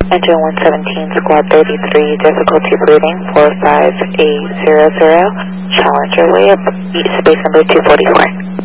Engine 117, Squad 33, difficulty reading 45800, Challenger way up, space number 244.